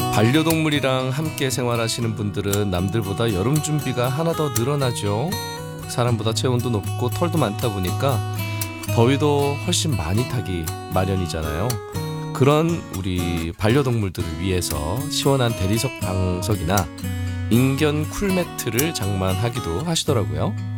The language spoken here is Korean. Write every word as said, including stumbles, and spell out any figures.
반려동물이랑 함께 생활하시는 분들은 남들보다 여름 준비가 하나 더 늘어나죠. 사람보다 체온도 높고 털도 많다 보니까 더위도 훨씬 많이 타기 마련이잖아요. 그런 우리 반려동물들을 위해서 시원한 대리석 방석이나 인견 쿨매트를 장만하기도 하시더라고요.